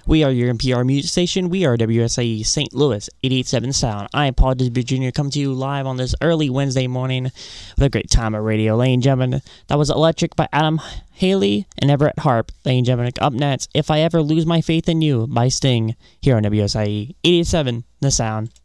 We are your NPR music station. We are WSIE St. Louis 88.7 Sound. I am Paul Disby Jr. coming to you live on this early Wednesday morning with a great time at radio. Ladies and gentlemen, that was Electric by Adam Haley and Everett Harp. Ladies and gentlemen, up next, If I Ever Lose My Faith in You by Sting here on WSIE 88.7 The Sound.